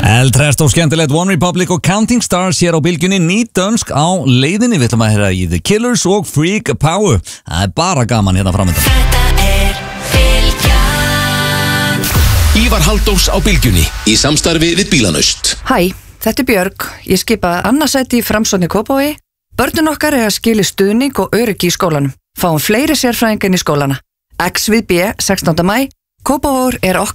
Eldhrest og skemmtilegt One Republic og Counting Stars hér á bylgjunni, ný dönsk á leiðinni. Við ætlum að heyra í The Killers og Freak Power. Það er bara gaman hérna framöndan. Þetta er Bylgjan. Ívar Halldórs á bylgjunni í samstarfi við Bílanaust. Hæ, þetta er Björg. Ég skipa annarsæti í Framsókn í Kópavogi. Börnin okkar er að skili stuðning og öryggi í skólanum. Fáum fleiri sérfræðingar inn í skólana. X við B, 16. maí. Kópavogur er okkar.